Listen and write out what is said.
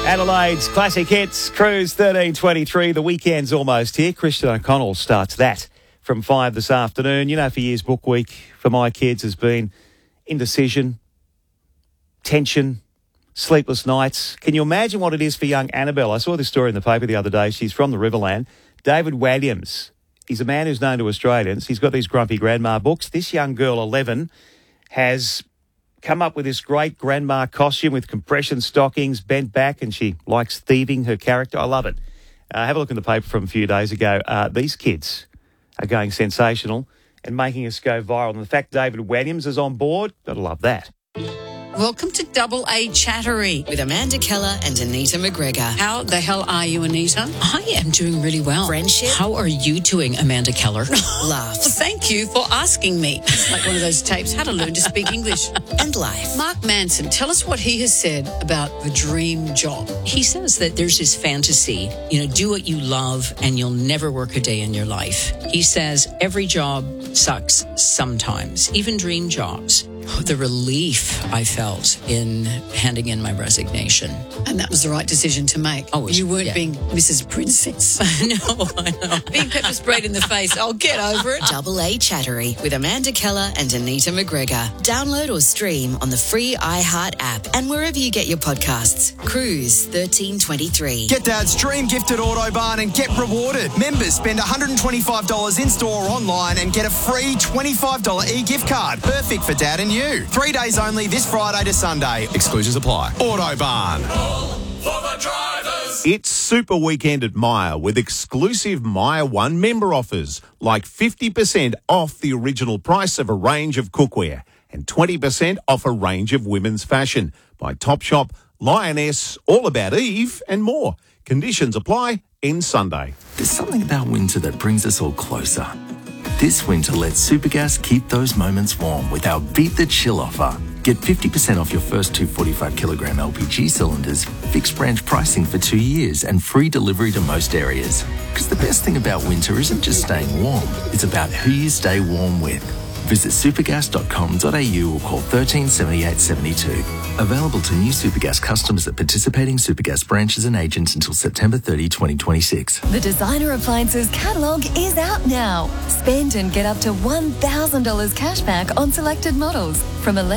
Adelaide's Classic Hits, Cruise 1323. The weekend's almost here. Christian O'Connell starts that from 5 this afternoon. You know, for years, Book Week for my kids has been indecision, tension, sleepless nights. Can you imagine what it is for young Annabelle? I saw this story in the paper the other day. She's from the Riverland. David Walliams, he's a man who's known to Australians. He's got these Grumpy Grandma books. This young girl, 11, has come up with this great grandma costume with compression stockings, bent back, and she likes thieving her character. I love it. Have a look in the paper from a few days ago. These kids are going sensational and making us go viral. And the fact David Walliams is on board, gotta love that. Welcome to Double A Chattery with Amanda Keller and Anita McGregor. How the hell are you, Anita? I am doing really well. Friendship. How are you doing, Amanda Keller? Laughs. Thank you for asking me. It's like one of those tapes, how to learn to speak English. And life. Mark Manson, tell us what he has said about the dream job. He says that there's this fantasy, do what you love and you'll never work a day in your life. He says every job sucks sometimes, even dream jobs. The relief I felt in handing in my resignation. And that was the right decision to make. Oh, you weren't being Mrs. Princess. No, I know. Being pepper sprayed in the face. I'll get over it. Double A Chattery with Amanda Keller and Anita McGregor. Download or stream on the free iHeart app and wherever you get your podcasts. Cruise 1323. Get Dad's dream gift at Autobarn and get rewarded. Members spend $125 in-store or online and get a free $25 e-gift card. Perfect for Dad and you. 3 days only this Friday to Sunday. Exclusions apply. Autobarn. It's Super Weekend at Myer with exclusive Myer One member offers like 50% off the original price of a range of cookware and 20% off a range of women's fashion by Topshop, Lioness, All About Eve and more. Conditions apply. End Sunday. There's something about winter that brings us all closer. This winter, let Supergas keep those moments warm with our Beat the Chill offer. Get 50% off your first 2 45-kilogram LPG cylinders, fixed branch pricing for 2 years, and free delivery to most areas. Because the best thing about winter isn't just staying warm, it's about who you stay warm with. Visit supergas.com.au or call 13 78 72. Available to new Supergas customers at participating Supergas branches and agents until September 30, 2026. The Designer Appliances catalogue is out now. Spend and get up to $1,000 cash back on selected models from